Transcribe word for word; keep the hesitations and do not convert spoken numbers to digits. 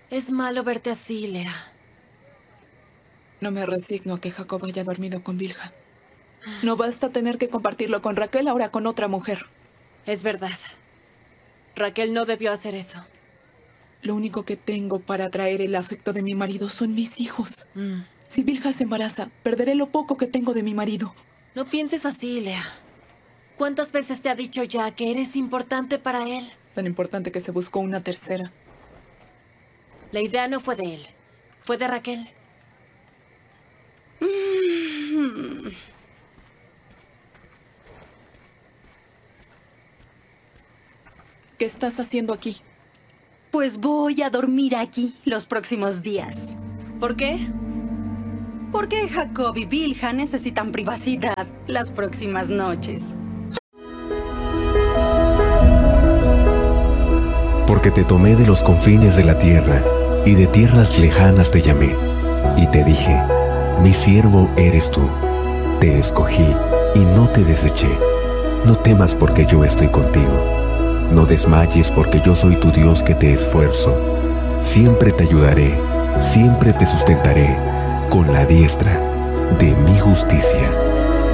Es malo verte así, Lea. No me resigno a que Jacob haya dormido con Bilha. No basta tener que compartirlo con Raquel, ahora con otra mujer. Es verdad. Raquel no debió hacer eso. Lo único que tengo para atraer el afecto de mi marido son mis hijos. Mm. Si Bilha se embaraza, perderé lo poco que tengo de mi marido. No pienses así, Lea. ¿Cuántas veces te ha dicho ya que eres importante para él? Tan importante que se buscó una tercera. La idea no fue de él. Fue de Raquel. ¿Qué estás haciendo aquí? Pues voy a dormir aquí los próximos días. ¿Por qué? Porque Jacob y Bilha necesitan privacidad las próximas noches. Porque te tomé de los confines de la tierra, y de tierras lejanas te llamé, y te dije, mi siervo eres tú. Te escogí y no te deseché. No temas porque yo estoy contigo. No desmayes porque yo soy tu Dios que te esfuerzo. Siempre te ayudaré, siempre te sustentaré con la diestra de mi justicia.